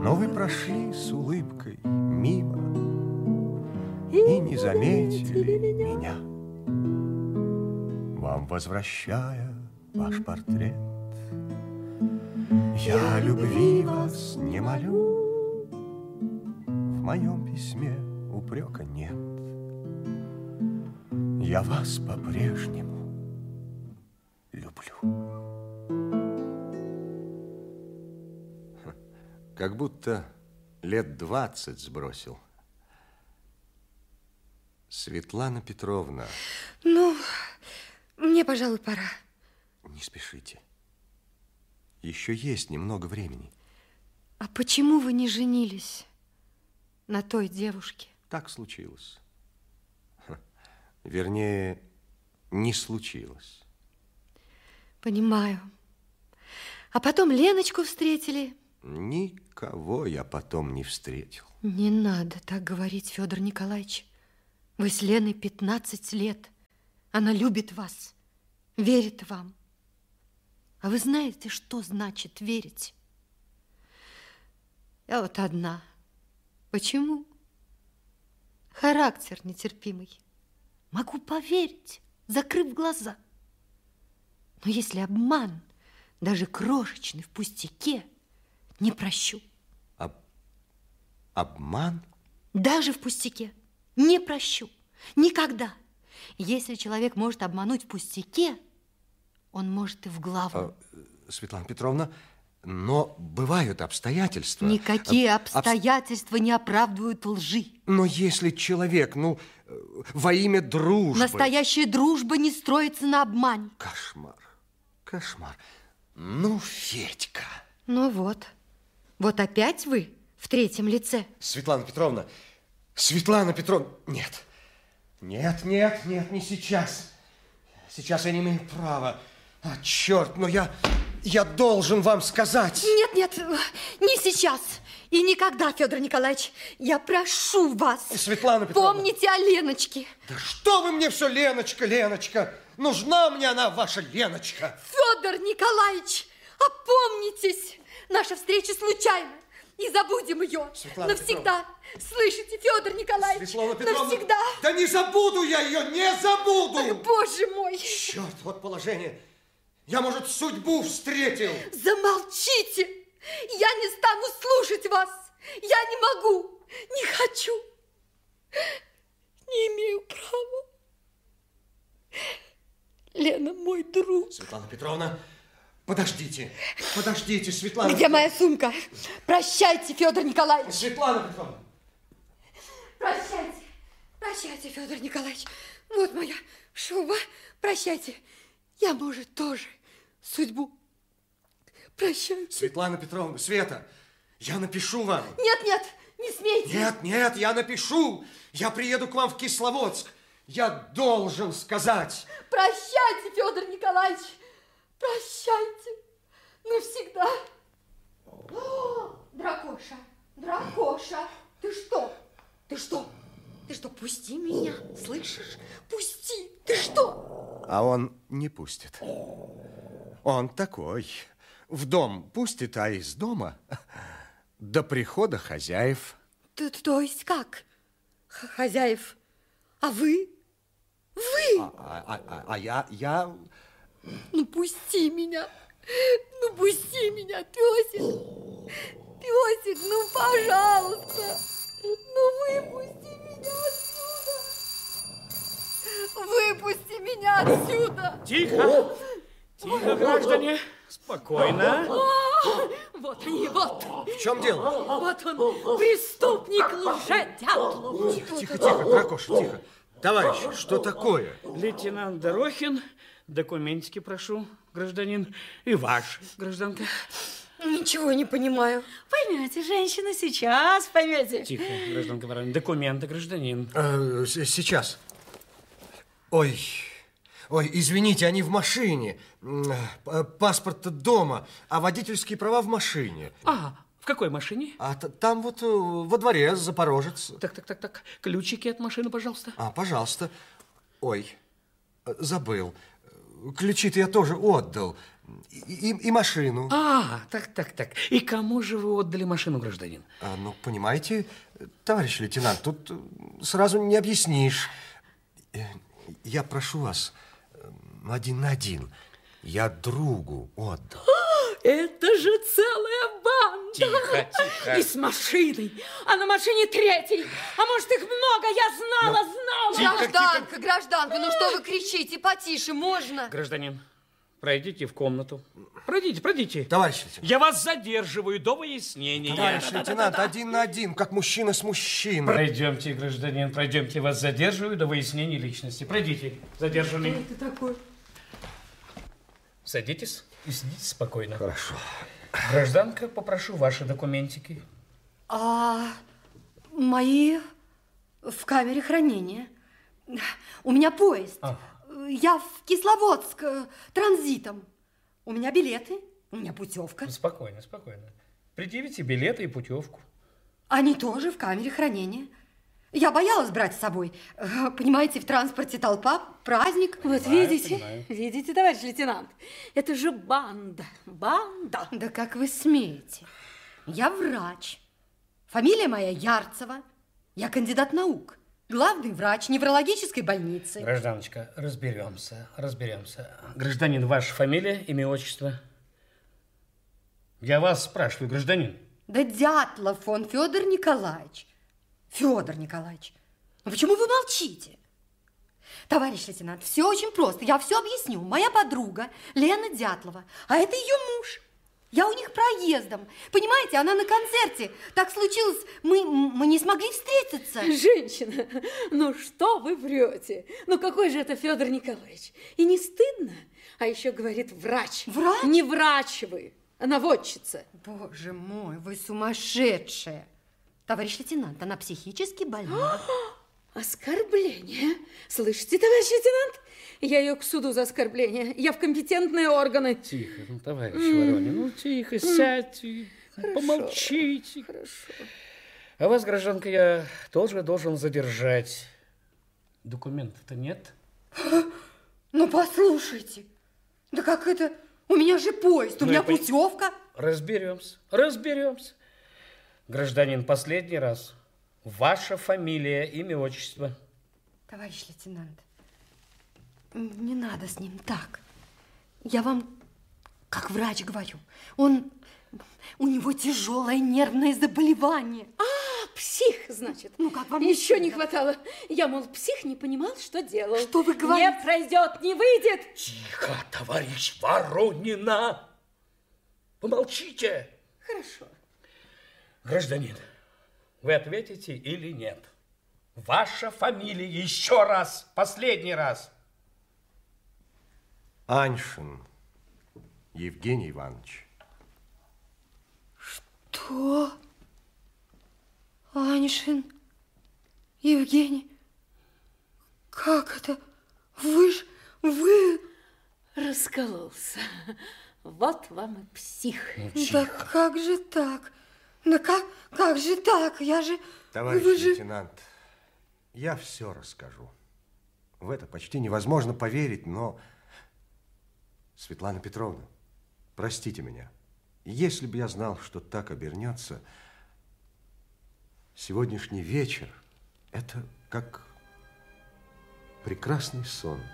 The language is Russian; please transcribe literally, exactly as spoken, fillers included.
Но вы прошли с улыбкой мимо и не заметили меня. Вам возвращая ваш портрет, я любви вас не молю, в моем письме упрека нет. Я вас по-прежнему люблю. Как будто лет двадцать сбросил. Светлана Петровна. Ну, мне, пожалуй, пора. Не спешите. Еще есть немного времени. А почему вы не женились на той девушке? Так случилось. Вернее, не случилось. Понимаю. А потом Леночку встретили. Никого я потом не встретил. Не надо так говорить, Федор Николаевич. Вы с Леной пятнадцать лет. Она любит вас, верит вам. А вы знаете, что значит верить? Я вот одна. Почему? Характер нетерпимый. Могу поверить, закрыв глаза. Но если обман, даже крошечный, в пустяке, не прощу. Об... Обман? Даже в пустяке не прощу. Никогда. Если человек может обмануть в пустяке, он может и в главу. А, Светлана Петровна, но бывают обстоятельства. Никакие а, обстоятельства об... не оправдывают лжи. Но если человек, ну, во имя дружбы... Настоящая дружба не строится на обмане. Кошмар, кошмар. Ну, Федька. Ну вот, вот опять вы в третьем лице. Светлана Петровна, Светлана Петровна, нет, нет, нет, нет, не сейчас. Сейчас я не имею права. А, черт, но я, я должен вам сказать. Нет, нет, не сейчас и никогда, Федор Николаевич. Я прошу вас. Светлана Петровна. Помните о Леночке. Да что вы мне все, Леночка, Леночка. Нужна мне она, ваша Леночка. Федор Николаевич, опомнитесь. Наша встреча случайна. И забудем ее. Светлана навсегда. Петровна. Слышите, Федор Николаевич? Светлана Петровна. Навсегда. Да не забуду я ее, не забуду. Ой, Боже мой. Черт, вот положение. Я, может, судьбу встретил. Замолчите. Я не стану слушать вас. Я не могу, не хочу, не имею права. Лена мой друг. Светлана Петровна, подождите, подождите, Светлана. Где моя сумка? Прощайте, Федор Николаевич. Светлана Петровна. Прощайте, прощайте, Федор Николаевич. Вот моя шуба. Прощайте. Я, может, тоже судьбу. Прощайте. Светлана Петровна, Света, я напишу вам. Нет, нет, не смейте. Нет, нет, я напишу. Я приеду к вам в Кисловодск. Я должен сказать. Прощайте, Федор Николаевич. Прощайте. Навсегда. О, дракоша, дракоша. Ты что? Ты что? Ты что, пусти меня, слышишь? Пусти. Ты что? А он не пустит. Он такой. В дом пустит, а из дома до прихода хозяев. То, то есть как? Х хозяев. А вы? Вы? А, а, а, а я, я... Ну, пусти меня. Ну, пусти меня, песик. Песик, ну, пожалуйста. Ну, выпусти меня отсюда. Выпусти меня отсюда. Тихо. Тихо, граждане. Спокойно. О, вот они, вот. В чем дело? Вот он, преступник, лжедятел. Тихо, тихо, тихо, Дракоша, тихо. Товарищ, что такое? Лейтенант Дорохин, документики прошу, гражданин, и ваш, гражданка. Ничего не понимаю. Поймете, женщина, сейчас поймете. Тихо, гражданка Воронина, документы, гражданин. Э, сейчас. Ой, ой, извините, они в машине. Паспорт дома, а водительские права в машине. А, в какой машине? А там вот во дворе Запорожец. Так, так, так, так. Ключики от машины, пожалуйста. А, пожалуйста. Ой, забыл. Ключи-то я тоже отдал. И, и, и машину. А, так, так, так. И кому же вы отдали машину, гражданин? А, ну, понимаете, товарищ лейтенант, тут сразу не объяснишь. Я прошу вас один на один. Я другу отдал. Это же целая банда. Тихо, тихо. И с машиной. А на машине третий. А может, их много? Я знала, знала. Тихо, Гражданка, гражданка, ну что вы кричите? Потише, можно? Гражданин, пройдите в комнату. Пройдите, пройдите. Товарищ лейтенант. Я вас задерживаю до выяснения. Товарищ лейтенант, один на один, как мужчина с мужчиной. Пройдемте, гражданин, пройдемте. Вас задерживаю до выяснения личности. Пройдите, задержанный. Что это такое? Садитесь и сидите спокойно. Хорошо. Гражданка, попрошу ваши документики. А мои в камере хранения. У меня поезд. А. Я в Кисловодск э, транзитом. У меня билеты, у меня путевка. Спокойно, спокойно. Предъявите билеты и путевку. Они тоже в камере хранения. Я боялась брать с собой. Э, Понимаете, в транспорте толпа, праздник. Вот Понимаю, видите, понимаю. видите, товарищ лейтенант, это же банда, банда. Да как вы смеете? Я врач. Фамилия моя Ярцева. Я кандидат наук. Главный врач неврологической больницы. Гражданочка, разберемся, разберемся. Гражданин, ваша фамилия, имя, отчество? Я вас спрашиваю, гражданин. Да Дятлов он, Федор Николаевич. Федор Николаевич, ну почему вы молчите? Товарищ лейтенант, все очень просто. Я все объясню. Моя подруга Лена Дятлова, а это ее муж. Я у них проездом. Понимаете, она на концерте. Так случилось, мы, мы не смогли встретиться. Женщина, ну что вы врете? Ну какой же это Федор Николаевич? И не стыдно? А еще говорит врач. Врач? Не врач вы, а наводчица. Боже мой, вы сумасшедшая. Товарищ лейтенант, она психически больна. Оскорбление. Слышите, товарищ лейтенант? Я ее к суду за оскорбление. Я в компетентные органы. Тихо, ну, товарищ Воронин, ну, тихо, сядьте, Хорошо, помолчите. Хорошо. А вас, гражданка, я тоже должен задержать. Документов-то нет? Ну, послушайте. Да как это? У меня же поезд, у Ну, меня я пон- путевка. Разберемся, разберемся. Гражданин, последний раз. Ваша фамилия, имя, отчество. Товарищ лейтенант, не надо с ним так. Я вам, как врач, говорю. Он, у него тяжелое нервное заболевание. А, псих, значит. Ну, как вам Еще не не хватало. Я, мол, псих не понимал, что делал. Что вы говорите? Не пройдет, не выйдет. Тихо, товарищ Воронина. Помолчите. Хорошо. Гражданин, вы ответите или нет? Ваша фамилия еще раз, последний раз. Аньшин Евгений Иванович. Что? Аньшин Евгений? Как это? Вы ж, вы... Раскололся. Вот вам и псих. Да как же так? Да как, как же так? Я же... Товарищ вы же... лейтенант, я все расскажу. В это почти невозможно поверить, но... Светлана Петровна, простите меня. Если бы я знал, что так обернется, сегодняшний вечер – это как прекрасный сон.